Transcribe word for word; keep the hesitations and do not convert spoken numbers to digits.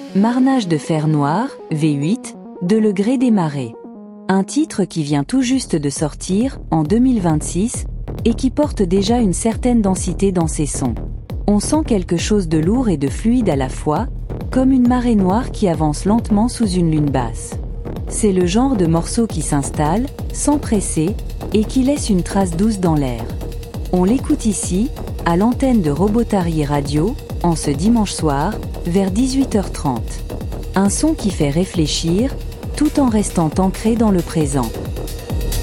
Marnage de fer noir, V huit, de Le Gré des Marées. Un titre qui vient tout juste de sortir, en deux mille vingt-six, et qui porte déjà une certaine densité dans ses sons. On sent quelque chose de lourd et de fluide à la fois, comme une marée noire qui avance lentement sous une lune basse. C'est le genre de morceau qui s'installe, sans presser, et qui laisse une trace douce dans l'air. On l'écoute ici, à l'antenne de Robotary Radio, en ce dimanche soir, vers dix-huit heures trente. Un son qui fait réfléchir, tout en restant ancré dans le présent.